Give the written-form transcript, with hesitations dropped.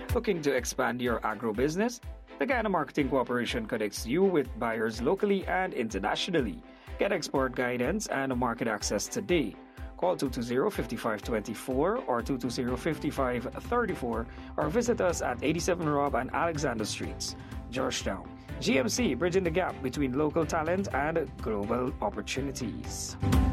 Looking to expand your agro business? The Guyana Marketing Corporation connects you with buyers locally and internationally. Get export guidance and market access today. Call 220-5524 or 220-5534 or visit us at 87 Rob and Alexander Streets, Georgetown. GMC, bridging the gap between local talent and global opportunities.